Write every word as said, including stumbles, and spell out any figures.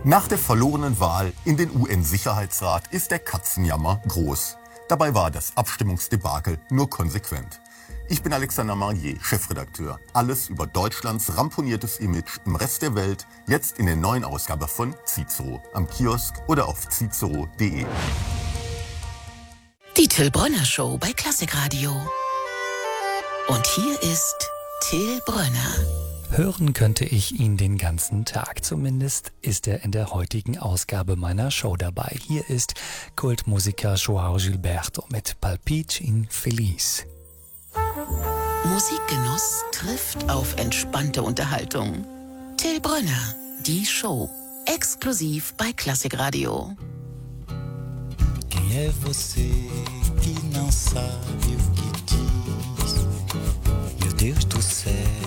Nach der verlorenen Wahl in den U N-Sicherheitsrat ist der Katzenjammer groß. Dabei war das Abstimmungsdebakel nur konsequent. Ich bin Alexander Marlier, Chefredakteur. Alles über Deutschlands ramponiertes Image im Rest der Welt, jetzt in der neuen Ausgabe von Cicero, am Kiosk oder auf cicero punkt de. Die Till Brönner Show bei Klassikradio. Und hier ist Till Brönner. Hören könnte ich ihn den ganzen Tag. Zumindest ist er in der heutigen Ausgabe meiner Show dabei. Hier ist Kultmusiker João Gilberto mit Palpite Infeliz. Musikgenuss trifft auf entspannte Unterhaltung. Till Brönner, die Show. Exklusiv bei Klassikradio. Quem é você que não sabe o que diz? Meu Deus do céu.